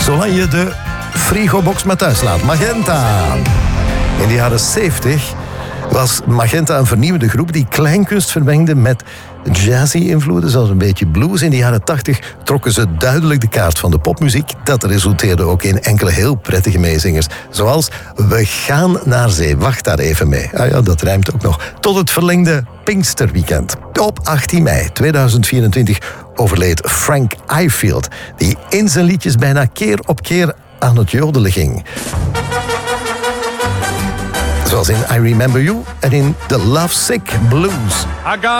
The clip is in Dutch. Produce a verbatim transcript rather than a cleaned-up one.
Zolang je de frigobox maar thuis laat. Magenta. In de jaren zeventig was Magenta een vernieuwende groep die kleinkunst vermengde met jazzy-invloeden, zoals een beetje blues. In de jaren tachtig trokken ze duidelijk de kaart van de popmuziek. Dat resulteerde ook in enkele heel prettige meezingers. Zoals We gaan naar zee. Wacht daar even mee. Ah ja, dat rijmt ook nog. Tot het verlengde Pinksterweekend. Op achttien mei tweeduizend vierentwintig overleed Frank Ifield, die in zijn liedjes bijna keer op keer aan het jodelen ging. Zoals in I Remember You en in The Lovesick Blues. I got